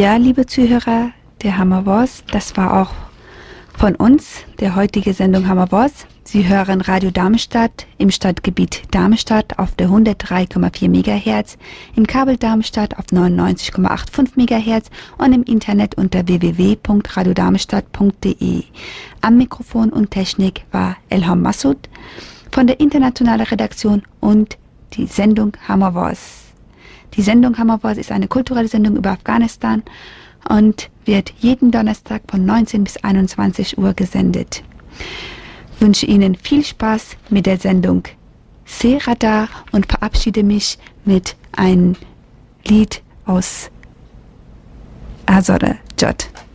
Ja, liebe Zuhörer der Hammerwurst, das war auch von uns, der heutige Sendung Hammerwurst. Sie hören Radio Darmstadt im Stadtgebiet Darmstadt auf der 103,4 MHz, im Kabel Darmstadt auf 99,85 MHz und im Internet unter www.radiodarmstadt.de. Am Mikrofon und Technik war Elham Massoud von der internationalen Redaktion und die Sendung Hammerwurst. Die Sendung Hammerwurst ist eine kulturelle Sendung über Afghanistan und wird jeden Donnerstag von 19 bis 21 Uhr gesendet. Ich wünsche Ihnen viel Spaß mit der Sendung Seradar und verabschiede mich mit einem Lied aus Azore Jot.